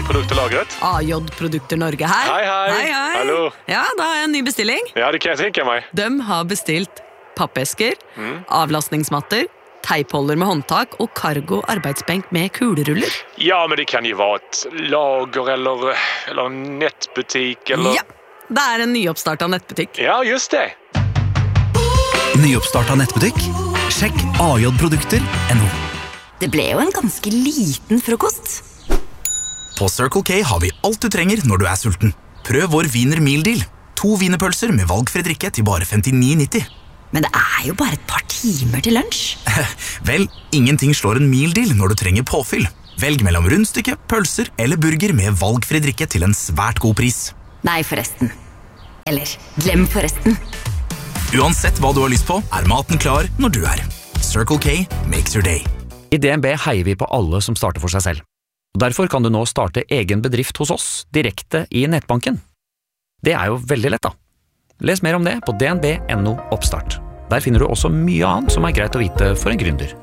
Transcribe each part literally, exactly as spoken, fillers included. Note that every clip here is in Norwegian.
produkter lagret? A J Produkter Norge her. Hei, hei. Hei, hei. Hallo. Ja, da har jeg en ny bestilling. Ja, det kan jeg tenke meg. De har bestilt pappesker, mm. avlastningsmatter, teipholder med håndtak og cargo arbeidsbenk med kuleruller. Ja, men det kan jo være et lager eller, eller en nettbutikk eller... Ja, det er en nyoppstart av nettbutikk. Ja, just det. Nyoppstart av nettbutikk? Sjekk A J Produkter punktum no. Det ble jo en ganske liten frokost. På Circle K har vi alt du trenger når du er sulten. Prøv vår Wiener Meal Deal. To wienerpølser med valgfri drikke til bare femtini nitti. Men det er jo bare et par timer til lunsj. Vel, ingenting slår en meal deal når du trenger påfyll. Velg mellom rundstykke, pølser eller burger med valgfri drikke til en svært god pris. Nei, forresten. Eller, glem forresten. Uansett hva du har lyst på, er maten klar når du er. Circle K makes your day. I D N B heier vi på alle som starter for seg selv. Derfor kan du nå starte egen bedrift hos oss, direkte i nettbanken. Det er jo veldig lett da. Les mer om det på d n b punktum no oppstart. Der finner du også mye annet som er greit å vite for en gründer.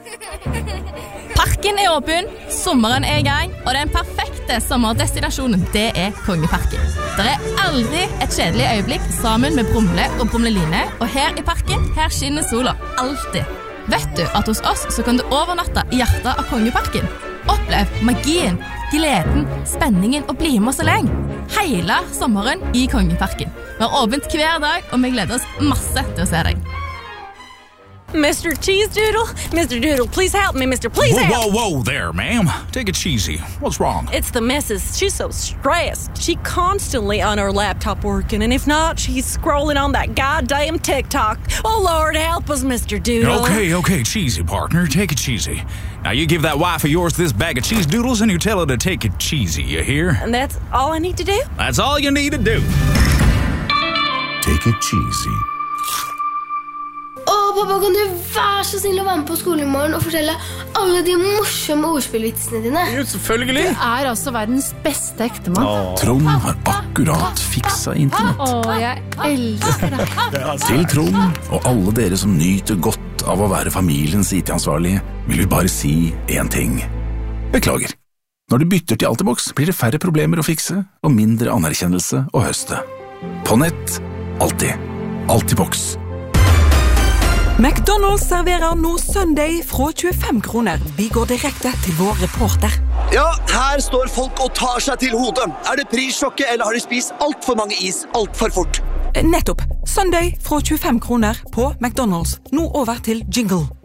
Parken er åpen, sommeren er i gang, og den perfekte sommerdestinasjonen, det er Kongeparken. Det er aldri et kjedelig øyeblikk sammen med Brumle og Brumleline, og her i parken, her skinner sola alltid. Vet du at hos oss så kan du overnatte i hjertet av Kongeparken? Opplev magien, gleden, spenningen og bli med så lenge. Hele sommeren i Kongeparken. Vi har åpent hver dag, og vi gleder oss masse til å se deg. Mister Cheese Doodle? Mister Doodle, please help me, Mister Please whoa, help! Whoa, whoa there, ma'am. Take it cheesy. What's wrong? It's the missus. She's so stressed. She constantly on her laptop working, and if not, she's scrolling on that goddamn TikTok. Oh, Lord, help us, Mister Doodle. Okay, okay, cheesy, partner. Take it cheesy. Now, you give that wife of yours this bag of cheese doodles, and you tell her to take it cheesy, you hear? And that's all I need to do? That's all you need to do. Take it cheesy. Åh, pappa, kan du være så snill å være med på skolen i morgen og fortelle alle de morsomme ordspillvitsene dine? Jo, selvfølgelig. Du er altså verdens beste ektemann. Åh. Trond har akkurat fiksa internett. Åh, jeg elsker deg. Til Trond og alle dere som nyter godt av å være familiens I T-ansvarlige, vil vi bare si en ting. Beklager. Når du bytter til Altibox, blir det færre problemer å fikse og mindre anerkjennelse å høste. På nett, alltid. Altibox. McDonald's serverer nå Sunday fra tjuefem kroner. Vi går direkte til vår reporter. Ja, her står folk og tar seg til hodet. Er det prissjokket, eller har de spist alt for mange is alt for fort? Nettopp. Sunday fra tjuefem kroner på McDonald's. Nå over til jingle.